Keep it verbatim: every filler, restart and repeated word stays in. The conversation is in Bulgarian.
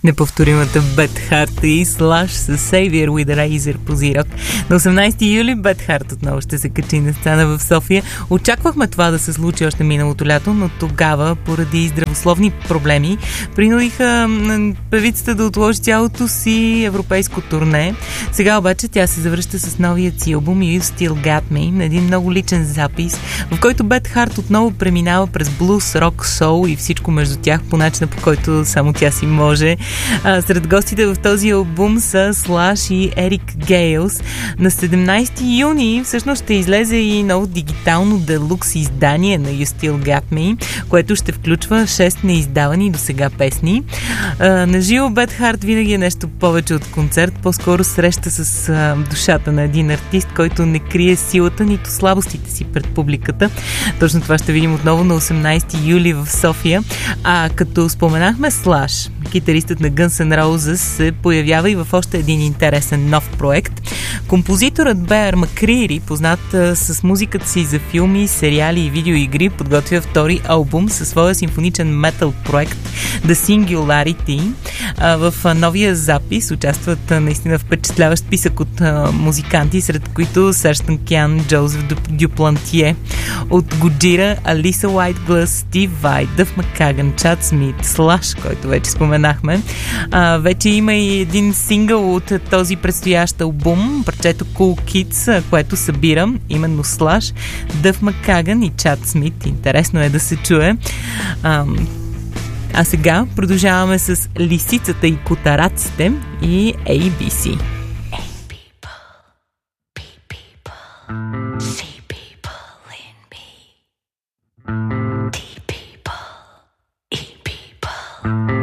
Неповторимата Бет Харт и Slash с Savior with a Razor по Зирок. На осемнайсети юли Бет Харт отново ще се качи на сцена в София. Очаквахме това да се случи още миналото лято, но тогава, поради здравословни проблеми, принудиха певицата да отложи цялото си европейско турне. Сега обаче тя се завръща с новият си албум You Still Got Me, един много личен запис, в който Бет Харт отново преминава през блуз, рок, соул и всичко между тях по начина, по който само тя си може. А, сред гостите в този албум са Slash и Ерик Гейлс. На седемнайсети юни всъщност ще излезе и ново дигитално делукс издание на You Still Got Me, което ще включва шест неиздавани до сега песни. А, на живо Бет Харт винаги е нещо повече от концерт, по-скоро среща с а, душата на един артист, който не крие силата, нито слабостите си пред публиката. Точно това ще видим отново на осемнайсети юли в София. А като споменахме Slash, китаристът на Guns N' Roses се появява и в още един интересен нов проект. Композиторът Беар Макрири, познат а, с музиката си за филми, сериали и видеоигри, подготвя втори албум със своя симфоничен метал проект The Singularity. А, в а, новия запис участват а, наистина впечатляващ списък от а, музиканти, сред които Серж Танкян, Джозеф Дюплантие, от Годжира, Алиса Уайтглас, Стив Vai, Дъв Маккаган, Чад Смит, Slash, който вече споменахме. А, вече има и един сингъл от този предстоящ албум, парчето Cool Kids, което събира именно Slash, Дъв Маккаган и Чад Смит. Интересно е да се чуе. А, а сега продължаваме с Лисицата и котараците и Ей Би Си. People.